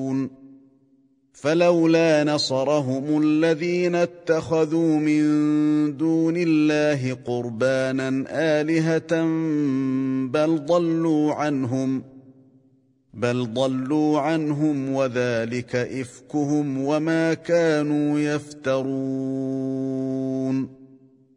يشركون فلولا نصرهم الذين اتخذوا من دون الله قربانا آلهة بل ضلوا عنهم وذلك إفكهم وما كانوا يفترون